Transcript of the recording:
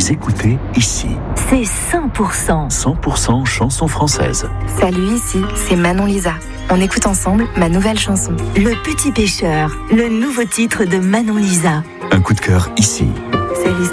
Vous écoutez ici. C'est 100%. 100% chanson française. Salut, ici, c'est Manon Lisa. On écoute ensemble ma nouvelle chanson. Le Petit Pêcheur, le nouveau titre de Manon Lisa. Un coup de cœur ici. C'est l'histoire